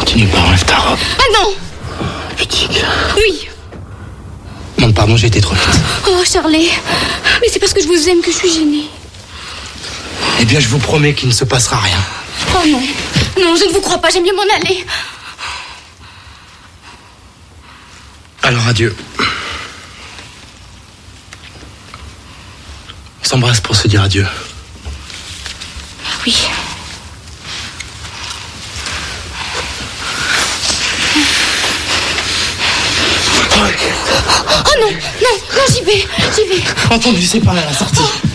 Tu n'es pas, enlève ta robe. Ah non! Putique. Oui. Non, pardon, j'ai été trop vite. Oh, Charlie. Mais c'est parce que je vous aime que je suis gênée. Eh bien, je vous promets qu'il ne se passera rien. Oh non. Non, je ne vous crois pas, j'aime mieux m'en aller. Alors, adieu. On s'embrasse pour se dire adieu. Oui. Oh non, non, non, j'y vais. Entendu, c'est par là la sortie.